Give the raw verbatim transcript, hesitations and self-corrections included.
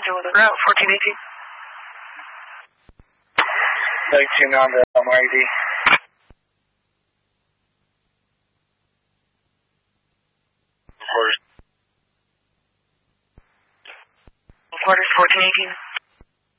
Route fourteen eighteen. nineteen on the M R I D. Quarters fourteen eighteen.